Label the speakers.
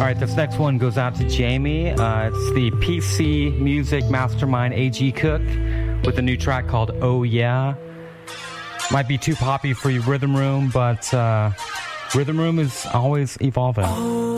Speaker 1: right, this next one goes out to Jamie. It's the PC Music Mastermind AG Cook with a new track called Oh Yeah. Might be too poppy for you, Rhythm Room, but Rhythm Room is always evolving.